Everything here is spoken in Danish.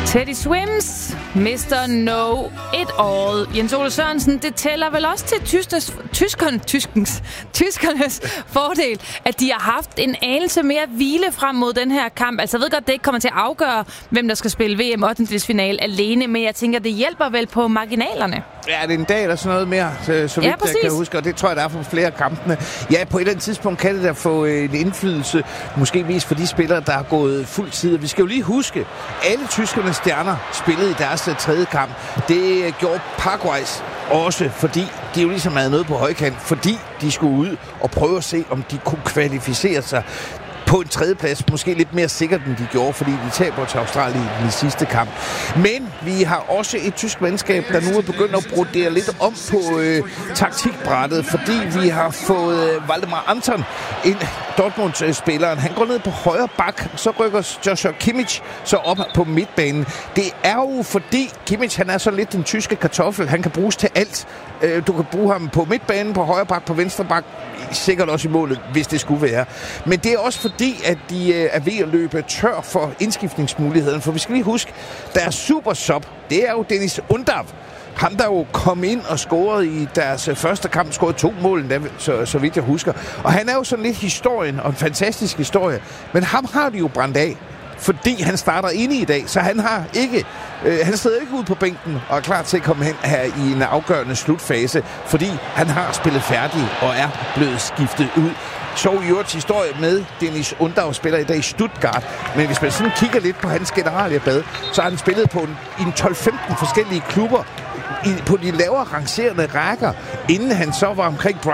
Teddy Swims, Mr. Know It All. Jens Ole Sørensen, det tæller vel også til tyskernes fordel, at de har haft en anelse mere hvile frem mod den her kamp. Altså jeg ved godt, det ikke kommer til at afgøre, hvem der skal spille VM 8-delsfinale alene, men jeg tænker, det hjælper vel på marginalerne. Ja, det er en dag eller sådan noget mere, så vidt jeg kan huske, og det tror jeg, der er for flere af kampene. Ja, på et eller andet tidspunkt kan det da få en indflydelse, måske mest for de spillere, der har gået fuld tid. Vi skal jo lige huske, alle tyskernes stjerner spillede i deres tredje kamp. Det gjorde Paraguays også, fordi de jo ligesom havde noget på højkant, fordi de skulle ud og prøve at se, om de kunne kvalificere sig på en tredjeplads, måske lidt mere sikkert, end de gjorde, fordi de taber til Australien i den sidste kamp. Men vi har også et tysk mandskab, der nu er begyndt at brodere lidt om på taktikbrættet, fordi vi har fået Waldemar Anton ind, Dortmund-spilleren. Han går ned på højre bak, så rykker Joshua Kimmich så op på midtbanen. Det er jo fordi Kimmich, han er så lidt den tyske kartoffel. Han kan bruges til alt. Du kan bruge ham på midtbanen, på højre bak, på venstre bak, sikkert også i målet, hvis det skulle være. Men det er også fordi, at de er ved at løbe tør for indskiftningsmuligheden. For vi skal lige huske, deres super sub, det er jo Dennis Undav. Ham, der jo kom ind og scorede i deres første kamp, scorede 2 mål, så vidt jeg husker. Og han er jo sådan lidt historien, og en fantastisk historie. Men ham har de jo brændt af, fordi han starter inde i dag, så han har ikke, han sidder ikke ude på bænken og er klar til at komme hen her i en afgørende slutfase, fordi han har spillet færdig og er blevet skiftet ud. Så i øvrigt historie med Dennis Undav, spiller i dag i Stuttgart. Men hvis man sådan kigger lidt på hans generalieblad, så har han spillet på i 12-15 forskellige klubber på de lavere rangerende rækker, inden han så var omkring